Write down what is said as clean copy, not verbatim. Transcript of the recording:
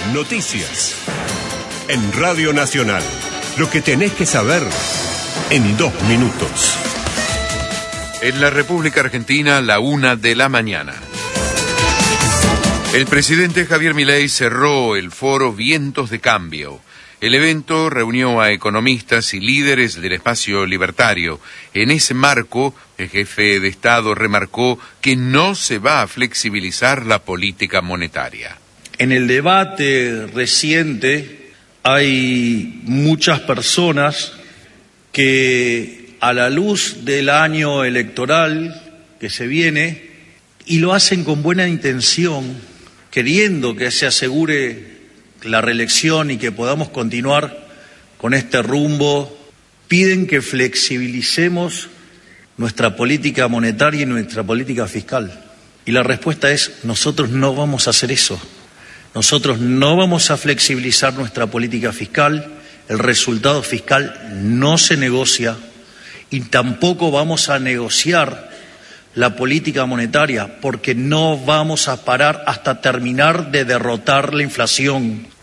Noticias. En Radio Nacional. Lo que tenés que saber en 2 minutos. En la República Argentina, 1:00 a.m. El presidente Javier Milei cerró el foro Vientos de Cambio. El evento reunió a economistas y líderes del espacio libertario. En ese marco, el jefe de Estado remarcó que no se va a flexibilizar la política monetaria. En el debate reciente hay muchas personas que, a la luz del año electoral que se viene, y lo hacen con buena intención, queriendo que se asegure la reelección y que podamos continuar con este rumbo, piden que flexibilicemos nuestra política monetaria y nuestra política fiscal. Y la respuesta es: nosotros no vamos a hacer eso. Nosotros no vamos a flexibilizar nuestra política fiscal, el resultado fiscal no se negocia y tampoco vamos a negociar la política monetaria porque no vamos a parar hasta terminar de derrotar la inflación.